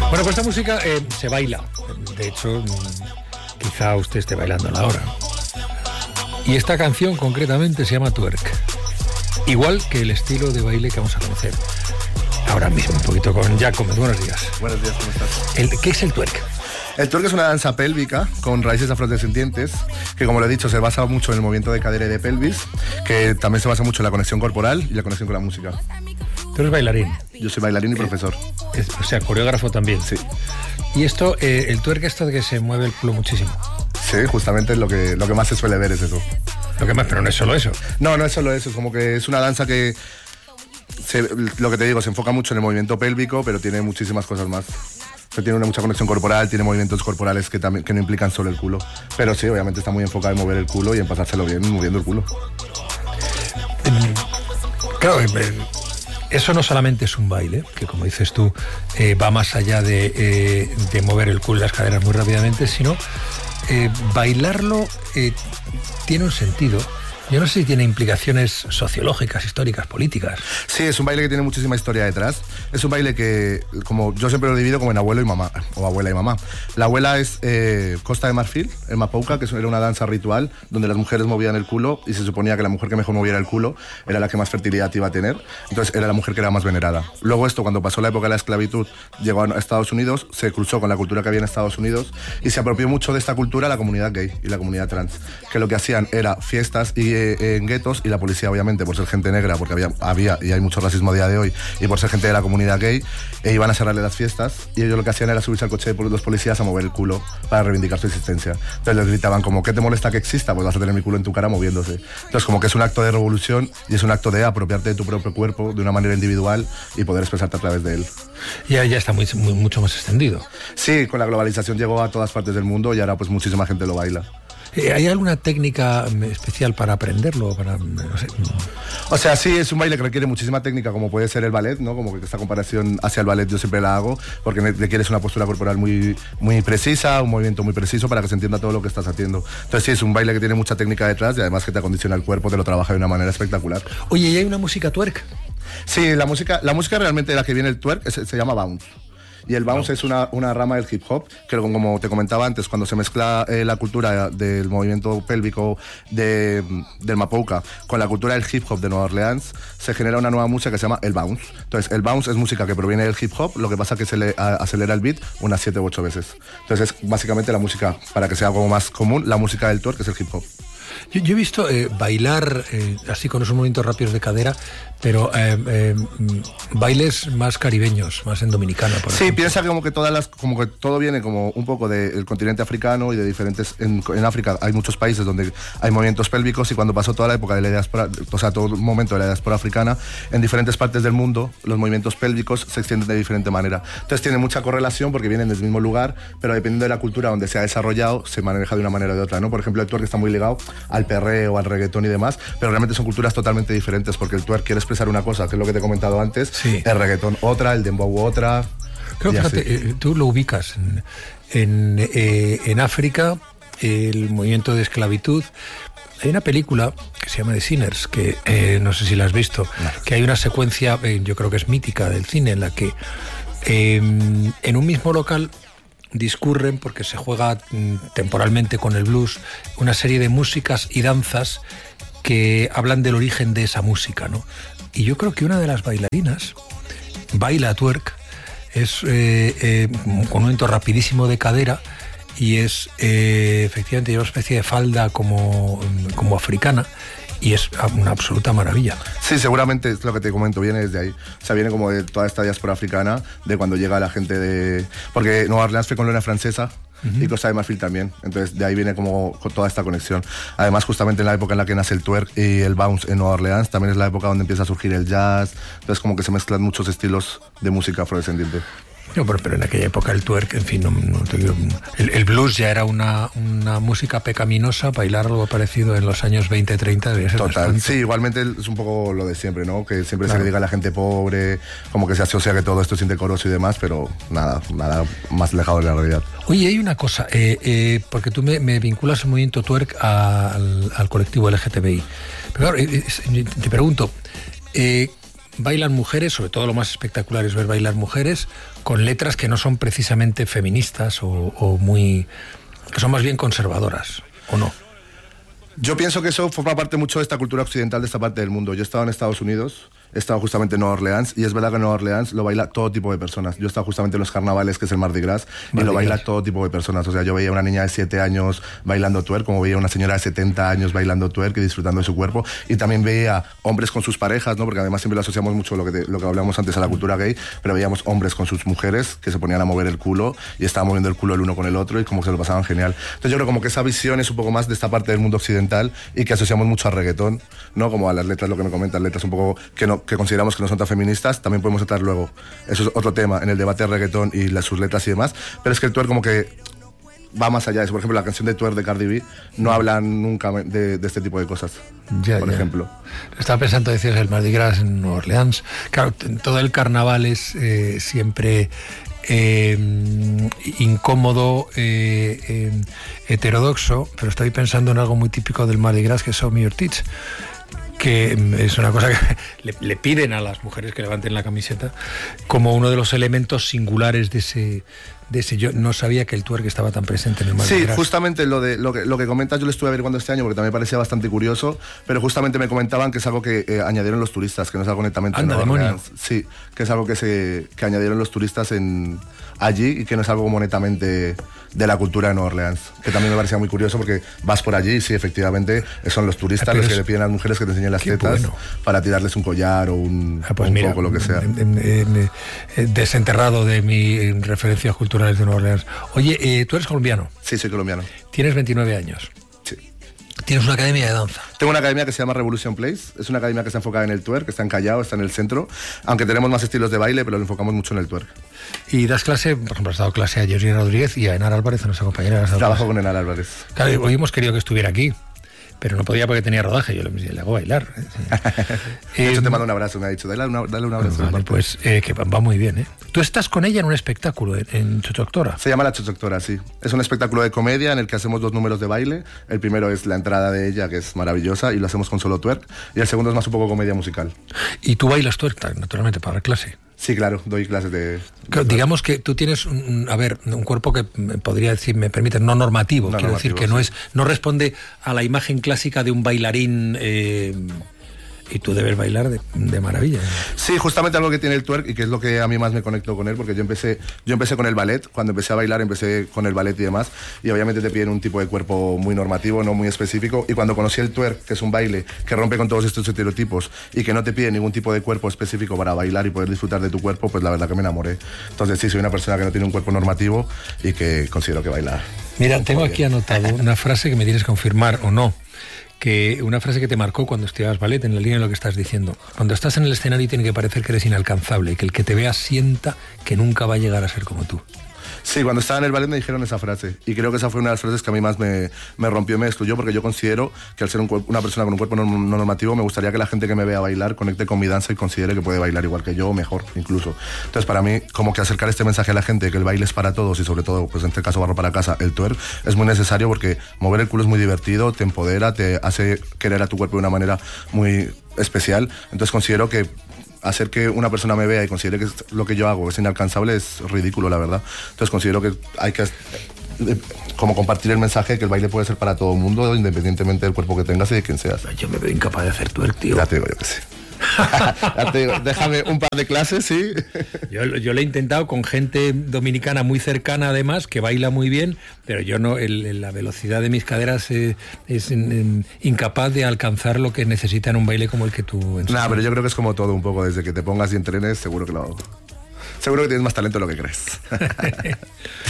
Bueno, pues esta música se baila. De hecho, quizá usted esté bailándola ahora. Y esta canción concretamente se llama Twerk. Igual que el estilo de baile que vamos a conocer ahora mismo, un poquito con Jack Gómez. Buenos días. Buenos días, ¿cómo estás? ¿Qué es el twerk? El twerk es una danza pélvica con raíces afrodescendientes que, como lo he dicho, se basa mucho en el movimiento de cadera y de pelvis, que también se basa mucho en la conexión corporal y la conexión con la música. Tú eres bailarín. Yo soy bailarín y profesor. O sea, coreógrafo también. Sí. Y esto, el twerk, esto de que se mueve el culo muchísimo. Sí, justamente lo que más se suele ver es eso. Lo que más, pero no es solo eso. No es solo eso, es como que es una danza que, lo que te digo, se enfoca mucho en el movimiento pélvico, pero tiene muchísimas cosas más. O sea, tiene mucha conexión corporal, tiene movimientos corporales que no implican solo el culo. Pero sí, obviamente está muy enfocado en mover el culo y en pasárselo bien moviendo el culo. Claro, eso no solamente es un baile, que como dices tú, va más allá de mover el culo y las caderas muy rápidamente, sino bailarlo tiene un sentido. Yo no sé si tiene implicaciones sociológicas, históricas, políticas. Sí, es un baile que tiene muchísima historia detrás. Es un baile que, como yo siempre lo divido como en abuelo y mamá, o abuela y mamá. La abuela es Costa de Marfil, el Mapouka, que era una danza ritual donde las mujeres movían el culo y se suponía que la mujer que mejor moviera el culo era la que más fertilidad iba a tener. Entonces era la mujer que era más venerada. Luego esto, cuando pasó la época de la esclavitud, llegó a Estados Unidos, se cruzó con la cultura que había en Estados Unidos y se apropió mucho de esta cultura la comunidad gay y la comunidad trans, que lo que hacían era fiestas y en guetos, y la policía, obviamente, por ser gente negra, porque había y hay mucho racismo a día de hoy, y por ser gente de la comunidad gay, iban a cerrarle las fiestas, y ellos lo que hacían era subirse al coche de los policías a mover el culo para reivindicar su existencia. Entonces les gritaban como, ¿qué te molesta que exista? Pues vas a tener mi culo en tu cara moviéndose. Entonces como que es un acto de revolución y es un acto de apropiarte de tu propio cuerpo de una manera individual y poder expresarte a través de él. Ya está mucho más extendido. Sí, con la globalización llegó a todas partes del mundo y ahora pues muchísima gente lo baila. ¿Hay alguna técnica especial para aprenderlo? No sé. O sea, sí, es un baile que requiere muchísima técnica, como puede ser el ballet, ¿no? Como que esta comparación hacia el ballet yo siempre la hago, porque requieres una postura corporal muy, muy precisa, un movimiento muy preciso para que se entienda todo lo que estás haciendo. Entonces sí, es un baile que tiene mucha técnica detrás y además que te acondiciona el cuerpo, te lo trabaja de una manera espectacular. Oye, ¿y hay una música twerk? Sí, la música realmente de la que viene el twerk se llama bounce. Y el bounce es una rama del hip hop, que como te comentaba antes, cuando se mezcla la cultura del movimiento pélvico del Mapouka con la cultura del hip hop de Nueva Orleans, se genera una nueva música que se llama el bounce. Entonces, el bounce es música que proviene del hip hop, lo que pasa es que se le acelera el beat unas 7 u 8 veces. Entonces, es básicamente la música, para que sea algo más común, la música del twerk, que es el hip hop. Yo he visto bailar así con esos movimientos rápidos de cadera, pero bailes más caribeños, más en dominicana, por ejemplo. Sí, piensa como que todo viene como un poco del continente africano y de diferentes. En África hay muchos países donde hay movimientos pélvicos y cuando pasó toda la época de la diáspora, o sea, todo el momento de la diáspora africana, en diferentes partes del mundo los movimientos pélvicos se extienden de diferente manera. Entonces tiene mucha correlación porque vienen del mismo lugar, pero dependiendo de la cultura donde se ha desarrollado, se maneja de una manera o de otra, ¿no? Por ejemplo, el twerk está muy ligado al perreo, al reggaetón y demás, pero realmente son culturas totalmente diferentes porque el twerk quiere expresar una cosa, que es lo que te he comentado antes, sí. El reggaetón otra, el dembow otra. Creo, fíjate, tú lo ubicas en África, el movimiento de esclavitud. Hay una película que se llama The Sinners, que no sé si la has visto, no. Que hay una secuencia, yo creo que es mítica del cine, en la que en un mismo local discurren, porque se juega temporalmente con el blues, una serie de músicas y danzas que hablan del origen de esa música, ¿no? Y yo creo que una de las bailarinas baila twerk, es con un movimiento rapidísimo de cadera y es efectivamente una especie de falda como africana. Y es una absoluta maravilla. Sí, seguramente es lo que te comento, viene desde ahí. O sea, viene como de toda esta diáspora africana, de cuando llega la gente de... Porque Nueva Orleans fue colonia francesa, y Costa de Marfil también. Entonces de ahí viene como con toda esta conexión. Además, justamente en la época en la que nace el twerk y el bounce en Nueva Orleans, también es la época donde empieza a surgir el jazz. Entonces como que se mezclan muchos estilos de música afrodescendiente. No, pero en aquella época el twerk, en fin, el blues ya era una música pecaminosa. Bailar algo parecido en los años 20-30 debía ser total, bastante. sí, igualmente es un poco lo de siempre, ¿no? Que siempre claro. Se le diga a la gente pobre, como que se asocia que todo esto es indecoroso y demás, pero nada más alejado de la realidad. Oye, hay una cosa, porque tú me vinculas el movimiento twerk al colectivo LGTBI. Pero claro, te pregunto, bailan mujeres, sobre todo lo más espectacular es ver bailar mujeres con letras que no son precisamente feministas o muy... que son más bien conservadoras, ¿o no? Yo pienso que eso forma parte mucho de esta cultura occidental de esta parte del mundo. Yo he estado en Estados Unidos, he estado justamente en Nueva Orleans, y es verdad que en Nueva Orleans lo baila todo tipo de personas. Yo he estado justamente en los carnavales, que es el Mardi Gras, y lo baila todo tipo de personas. O sea, yo veía una niña de 7 años bailando twerk, como veía una señora de 70 años bailando twerk y disfrutando de su cuerpo, y también veía hombres con sus parejas, ¿no? Porque además siempre lo asociamos mucho lo que hablamos antes a la cultura gay, pero veíamos hombres con sus mujeres que se ponían a mover el culo y estaban moviendo el culo el uno con el otro y como que se lo pasaban genial. Entonces yo creo como que esa visión es un poco más de esta parte del mundo occidental y que asociamos mucho al reggaetón, ¿no? Como a las letras, lo que me comentan, letras un poco que consideramos que no son tan feministas. También podemos entrar luego, eso es otro tema, en el debate del reggaetón y sus letras y demás, pero es que el twerk como que va más allá de eso. Por ejemplo, la canción de Twerk de Cardi B no habla nunca de este tipo de cosas, por ejemplo. Estaba pensando, decías, el Mardi Gras en Nueva Orleans. Claro, todo el carnaval es siempre incómodo, heterodoxo, pero estoy pensando en algo muy típico del Mardi Gras, que es Show Me Your Tits, que es una cosa que le piden a las mujeres que levanten la camiseta como uno de los elementos singulares de ese. Yo no sabía que el twerk estaba tan presente en el Mardi Gras. Sí, justamente lo que comentas yo lo estuve averiguando este año porque también me parecía bastante curioso, pero justamente me comentaban que es algo que añadieron los turistas, que no es algo netamente... ¡Anda, demonio! Sí, que es algo que añadieron los turistas allí y que no es algo como netamente de la cultura de Nueva Orleans, que también me parecía muy curioso porque vas por allí y sí, efectivamente, son los turistas los que le piden a las mujeres que te enseñen las tetas para tirarles un collar o un poco, lo que sea. Desenterrado de mi referencias culturales de Nueva Orleans. Oye, ¿tú eres colombiano? Sí, soy colombiano. ¿Tienes 29 años? Sí. ¿Tienes una academia de danza? Tengo una academia que se llama Revolution Place. Es una academia que está enfocada en el twerk, que está en Callao, está en el centro. Aunque tenemos más estilos de baile, pero lo enfocamos mucho en el twerk. ¿Y das clase? Por ejemplo, has dado clase a Georgina Rodríguez y a Enar Álvarez, a nuestra compañera. Trabajo con Enar Álvarez. Claro, hoy hemos querido que estuviera aquí, pero no podía porque tenía rodaje. Yo le hago bailar. De hecho, te mando un abrazo, me ha dicho. Dale un abrazo. Vale, pues que va muy bien, ¿eh? Tú estás con ella en un espectáculo en Chochoctora. Se llama La Chochoctora, sí. Es un espectáculo de comedia en el que hacemos 2 números de baile. El primero es la entrada de ella, que es maravillosa, y lo hacemos con solo twerk. Y el segundo es más un poco comedia musical. ¿Y tú bailas twerk, naturalmente, para dar clase? Sí, claro, doy clases de... Digamos que tú tienes un cuerpo que podría decir, me permite, no normativo. Quiero decir que no responde a la imagen clásica de un bailarín... y tú debes bailar de maravilla. Sí, justamente algo que tiene el twerk y que es lo que a mí más me conectó con él, porque yo empecé con el ballet. Cuando empecé a bailar empecé con el ballet y demás, y obviamente te piden un tipo de cuerpo muy normativo, no muy específico, y cuando conocí el twerk, que es un baile que rompe con todos estos estereotipos y que no te pide ningún tipo de cuerpo específico para bailar y poder disfrutar de tu cuerpo, pues la verdad que me enamoré. Entonces sí, soy una persona que no tiene un cuerpo normativo y que considero que baila. Mira, tengo aquí anotado una frase que me tienes que confirmar o no. Una frase que te marcó cuando estudiabas ballet, en la línea de lo que estás diciendo. Cuando estás en el escenario tiene que parecer que eres inalcanzable, que el que te vea sienta que nunca va a llegar a ser como tú. Sí, cuando estaba en el ballet me dijeron esa frase y creo que esa fue una de las frases que a mí más me rompió y me destruyó, porque yo considero que al ser una persona con un cuerpo no normativo me gustaría que la gente que me vea bailar conecte con mi danza y considere que puede bailar igual que yo o mejor incluso. Entonces para mí como que acercar este mensaje a la gente, que el baile es para todos y sobre todo pues en este caso barro para casa, el twerk, es muy necesario porque mover el culo es muy divertido, te empodera, te hace querer a tu cuerpo de una manera muy especial. Entonces considero que hacer que una persona me vea y considere que lo que yo hago es inalcanzable es ridículo, la verdad. Entonces considero que hay que como compartir el mensaje de que el baile puede ser para todo el mundo, independientemente del cuerpo que tengas y de quién seas. Yo me veo incapaz de hacer twerk, tío. Ya te digo yo que sí. Ya te digo, déjame un par de clases, sí. Yo lo he intentado con gente dominicana muy cercana, además, que baila muy bien, pero yo no, la velocidad de mis caderas es incapaz de alcanzar lo que necesita en un baile como el que tú enseñas. Nah, pero yo creo que es como todo un poco, desde que te pongas y entrenes, seguro que tienes más talento de lo que crees.